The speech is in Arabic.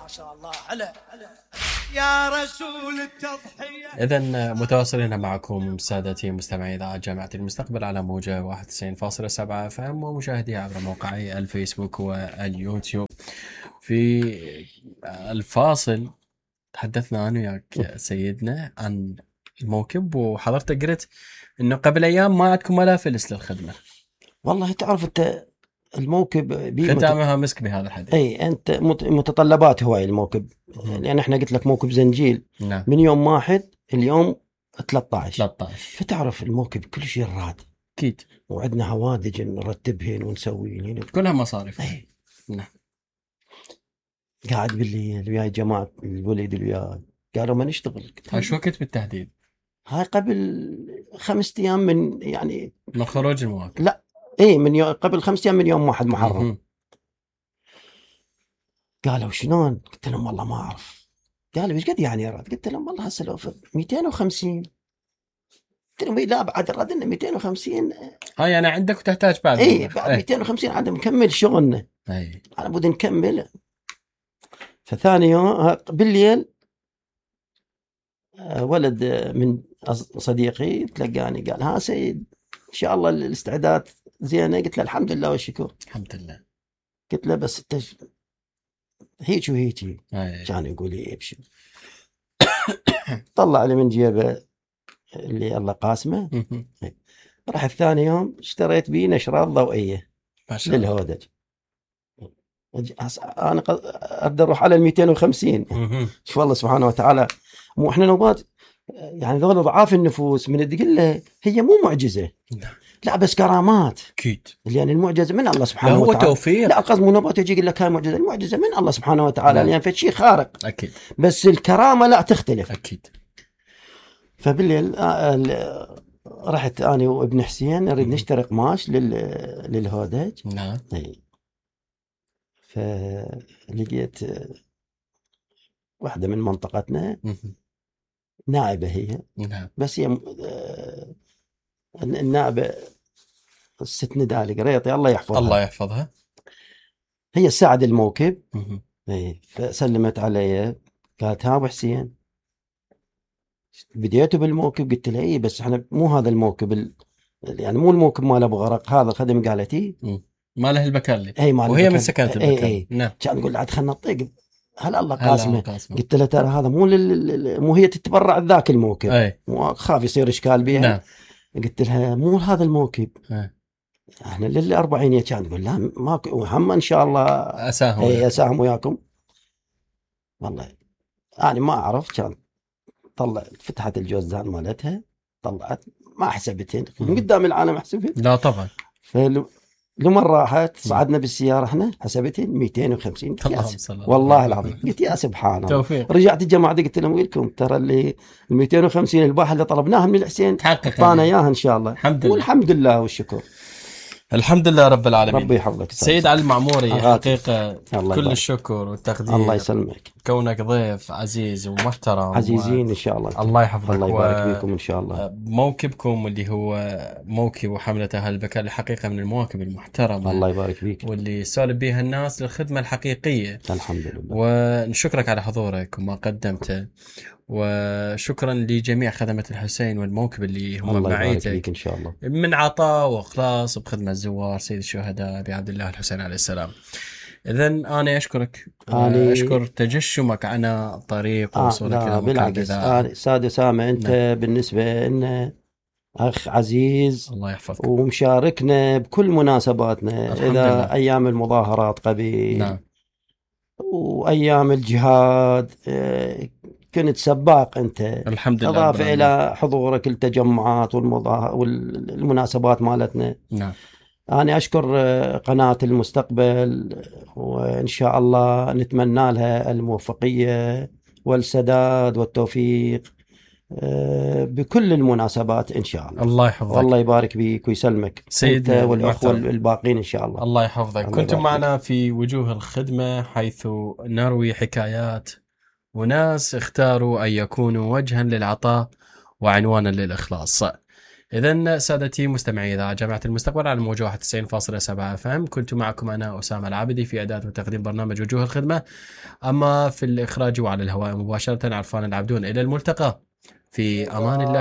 شاء الله هلا يا رسول التضحية. إذن متواصلين معكم سادتي مستمعي إذاعة جامعة المستقبل على موجة 91.7 FM ومشاهدي عبر موقعي الفيسبوك واليوتيوب. في الفاصل تحدثنا أنا وياك سيدنا عن الموكب، وحضرتك قلت إنه قبل أيام ما عندكم ولا فلس للخدمة. والله تعرف أنت الموكب ختامها مسك بهذا الحديث. أي أنت متطلبات هواي الموكب، لأن إحنا قلت لك موكب زنجيل. نعم. من يوم 1 اليوم 13. فتعرف الموكب كل شيء راد أكيد، وعندنا هوادج نرتبهن ونسوي هنا كلها مصاريف. نعم. قاعد بالليل وياي جماعة الولد وياي قالوا ما نشتغل. هاي شو وقت بالتحديد؟ هاي قبل 5 أيام من يعني من خروج المواكب. لا قبل 5 أيام من يوم 1 محرم. قالوا شلون؟ قلت لهم والله ما أعرف. قالوا ايش قد يعني راد؟ قلت لهم والله هسه لو 250. قلت لهم لا بعد ردنا 250. هاي يعني عندك وتحتاج بعد. بعد 250 عاد مكمل شغلنا. أنا بدي نكمل. فثاني يوم بالليل ولد من صديقي تلقاني قال ها سيد إن شاء الله الاستعداد زينة. قلت له الحمد لله والشكر. الحمد لله. قلت له بس هيك وهيك كان يقول لي ابشر. طلع لي من جيبه اللي الله قاسمه. راح الثاني يوم اشتريت بيه نشرات ضوئية للهودج. أنا أقدر أروح على 250. شوف الله سبحانه وتعالى. مو إحنا نوبات يعني ذول ضعاف النفوس من تقول له هي مو معجزة، لا بس كرامات أكيد، لأن المعجزة من الله سبحانه وتعالى. هو توفيق. لا القصد مو نوبات يجي يقول لك هاي معجزة، المعجزة من الله سبحانه وتعالى لأن في شيء خارق. أكيد. بس الكرامة لا تختلف. أكيد. فبالليل رحت أنا وابن حسين نريد نشتري قماش للهودج. نعم. فلقيت واحدة من منطقتنا نائبة هي. نعم. بس هي النائبة الست ندالي قريطي الله يحفظها. الله يحفظها. هي ساعد الموكب. فسلمت علي قالت ها أبو حسين بديته بالموكب؟ قلت لها اي بس احنا مو هذا الموكب يعني مو الموكب مال ابو غرق، هذا الخدم. قالت ما له البكالي. وهي من سكنت البكالي. نعم. كان نقول عاد خلنا نطيق هل الله قاسمه. قلت له ترى هذا مو هي تتبرع ذاك الموكب. مو خاف يصير اشكال بها. نعم. قلت لها مو هذا الموكب. احنا لل40 كان تقول لا ماكو هم ان شاء الله اساهم وياكم. والله انا ما اعرف. كان فتحت الجوزان مالتها طلعت ما حسبتين من قدام العالم حسبت. لا طبعا. لما راحت صعدنا بالسيارة احنا حسبتين 250. والله العظيم قلت يا سبحان الله. رجعت الجماعة قلت لهم لكم ترى اللي 250 الباحة اللي طلبناها من الحسين طانا اياها ان شاء الله. والحمد لله والشكر. الحمد لله رب العالمين. ربي يحفظك سيد علي المعموري. حقيقة كل الشكر والتقدير. الله يسلمك. كونك ضيف عزيز ومحترم. عزيزين إن شاء الله. الله يحفظك. الله يبارك فيكم إن شاء الله. موكبكم اللي هو موكب وحملة أهل البكال الحقيقة من المواكب المحترمة. الله يبارك فيك. واللي سالب بها الناس للخدمة الحقيقية. الحمد لله. ونشكرك على حضورك وما قدمته. وشكرا لجميع خدمة الحسين والموكب اللي هم معيتك إن شاء الله من عطاء وإخلاص بخدمة الزوار سيد الشهداء أبي عبد الله الحسين عليه السلام. إذن أنا أشكرك. أشكر تجشمك عن طريق وصولك إلى بالعكس. سادة سامع أنت بالنسبة لنا أخ عزيز. الله يحفظك. ومشاركنا بكل مناسباتنا. إذا أيام المظاهرات قبيل. نعم. وأيام الجهاد كنت سباق أنت. الحمد لله. إضافة إلى حضورك التجمعات والمناسبات مالتنا. نعم. أنا أشكر قناة المستقبل وإن شاء الله نتمنى لها الموفقية والسداد والتوفيق بكل المناسبات إن شاء الله. الله يحفظك. والله يبارك بيك ويسلمك سيدنا والأخوة الباقين إن شاء الله. الله يحفظك. كنتم معنا في وجوه الخدمة حيث نروي حكايات وناس اختاروا أن يكونوا وجها للعطاء وعنوانا للإخلاص. إذن سادتي مستمعي إذاعة جامعة المستقبل على موجة 91.7 FM، كنت معكم أنا أسامة العابدي في إعداد وتقديم برنامج وجوه الخدمة. أما في الإخراج وعلى الهواء مباشرة عرفان العبدون. إلى الملتقى، في أمان الله.